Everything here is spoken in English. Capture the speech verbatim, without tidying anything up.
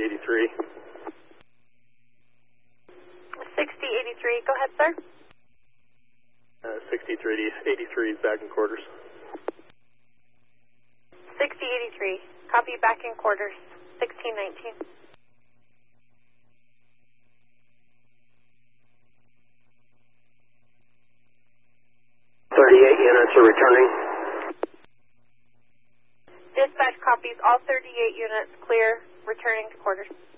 eighty-three. sixty eighty-three, go ahead, sir. Uh, sixty-three eighty-three is back in quarters. sixty eighty-three, copy back in quarters, sixteen nineteen. thirty-eight units are returning. Dispatch copies all thirty-eight units clear, returning to quarters.